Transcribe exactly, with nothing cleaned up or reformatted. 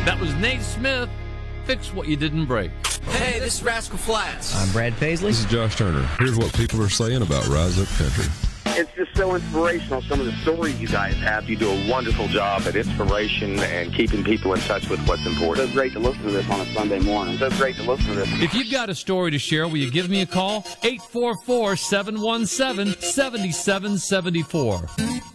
That was Nate Smith. Fix what you didn't break. Hey, this is Rascal Flatts. I'm Brad Paisley. This is Josh Turner. Here's what people are saying about Rise Up Country. It's just so inspirational, some of the stories you guys have. You do a wonderful job at inspiration and keeping people in touch with what's important. So great to listen to this on a Sunday morning. So great to listen to this. If you've got a story to share, will you give me a call? eight four four, seven one seven, seven seven seven four.